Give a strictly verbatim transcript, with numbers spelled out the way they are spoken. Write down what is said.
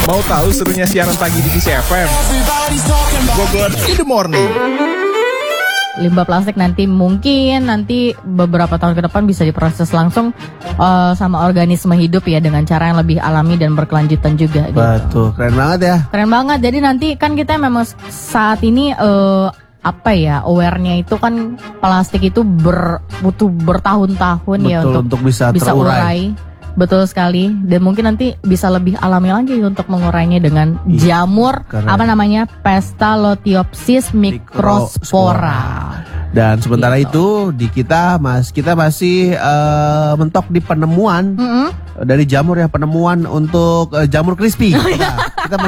Mau tahu serunya siaran pagi di Kiss F M? Bogor in the morning. Limbah plastik nanti mungkin nanti beberapa tahun ke depan bisa diproses langsung uh, sama organisme hidup ya, dengan cara yang lebih alami dan berkelanjutan juga. Betul, gitu. Keren banget ya. Keren banget. Jadi nanti kan kita memang saat ini uh, apa ya, aware-nya itu kan plastik itu ber, butuh bertahun-tahun ya untuk, untuk bisa, bisa terurai. urai. Betul sekali. Dan mungkin nanti bisa lebih alami lagi untuk mengurainya dengan Iya, jamur keren. apa namanya Pestalotiopsis microspora. Dan sementara Gitu. itu di kita mas kita masih uh, mentok di penemuan Mm-mm. dari jamur ya, penemuan untuk uh, jamur crispy. Nah, kita